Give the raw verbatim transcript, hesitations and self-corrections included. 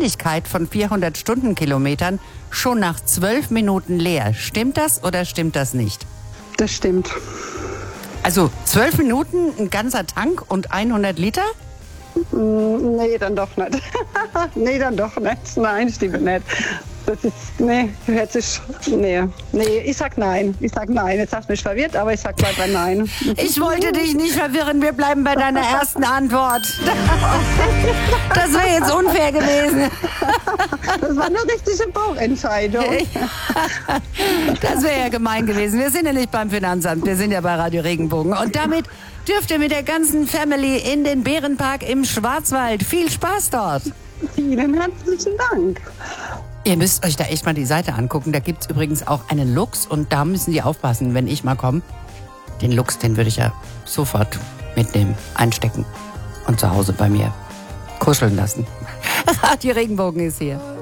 Geschwindigkeit von vierhundert Stundenkilometern schon nach zwölf Minuten leer. Stimmt das oder stimmt das nicht? Das stimmt. Also zwölf Minuten, ein ganzer Tank und hundert Liter? Mm, Nee, dann doch nicht. Nee, dann doch nicht. Nein, stimmt nicht. Das ist, nee, hört sich, nee, nee, ich sag nein. Ich sag nein. Jetzt hast du mich verwirrt, aber ich sag gleich bei nein. Ich wollte dich nicht verwirren, wir bleiben bei deiner ersten Antwort. Das wäre jetzt unfair gewesen. Das war eine richtige Bauchentscheidung. Das wäre ja gemein gewesen. Wir sind ja nicht beim Finanzamt, wir sind ja bei Radio Regenbogen. Und damit dürft ihr mit der ganzen Family in den Bärenpark im Schwarzwald. Viel Spaß dort. Vielen herzlichen Dank. Ihr müsst euch da echt mal die Seite angucken. Da gibt's übrigens auch einen Luchs und da müssen die aufpassen, wenn ich mal komme. Den Luchs, den würde ich ja sofort mitnehmen, einstecken und zu Hause bei mir kuscheln lassen. Radio Regenbogen ist hier.